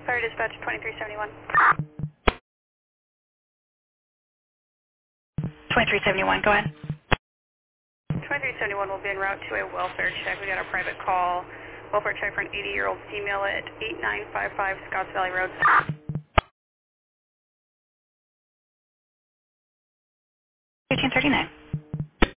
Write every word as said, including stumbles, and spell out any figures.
Fire dispatch twenty-three seventy-one. twenty-three seventy-one, go ahead. twenty-three seventy-one will be en route to a welfare check. We got a private call. Welfare check for an eighty-year-old female at eight nine five five Scotts Valley Road. thirteen thirty-nine.